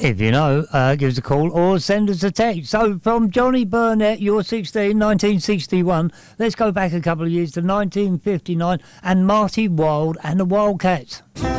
If you know, give us a call or send us a text. So from Johnny Burnett, you're 16, 1961. Let's go back a couple of years to 1959 and Marty Wilde and the Wildcats.